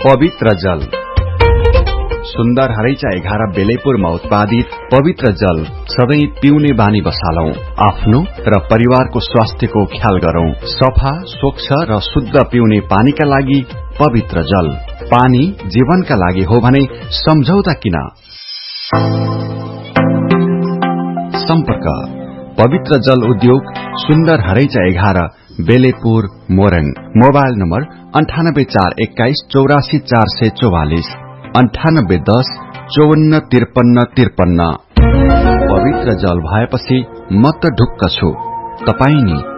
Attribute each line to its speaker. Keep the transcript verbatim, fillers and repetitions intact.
Speaker 1: पवित्र जल। सुन्दर हरैचा एघार बेलेपुरमा उत्पादित पवित्र जल सधैं पिउने बानी बसालौं। आफ्नो र परिवारको स्वास्थ्यको ख्याल गरौं। सफा, स्वच्छ र शुद्ध पिउने पानीका लागि पवित्र जल। पानी जीवनका लागि हो भने सम्झौता किन। सम्पर्क पवित्र जल उद्योग, सुन्दर हरैचा एघार, बेलेपुर, मोरङ। मोबाइल नम्बर अन्ठानब्बे चार एक्काइस चौरासी चार सय चौवालिस, अन्ठानब्बे दस चौवन्न त्रिपन्न त्रिपन्न। पवित्र जल भएपछि म त ढुक्क छु, तपाई नि